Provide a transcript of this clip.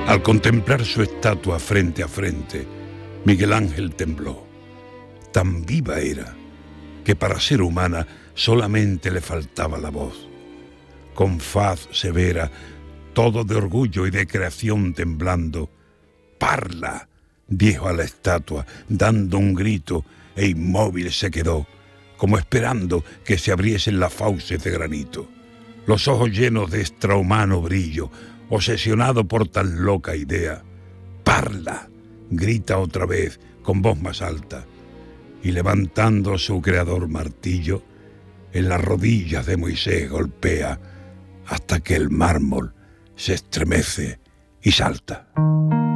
Al contemplar su estatua frente a frente, Miguel Ángel tembló. Tan viva era que para ser humana solamente le faltaba la voz. Con faz severa, todo de orgullo y de creación temblando, «Parla», dijo a la estatua, dando un grito, e inmóvil se quedó, como esperando que se abriesen las fauces de granito. Los ojos llenos de extrahumano brillo, obsesionado por tan loca idea. «Parla», grita otra vez con voz más alta, y levantando su creador martillo, en las rodillas de Moisés golpea hasta que el mármol se estremece y salta.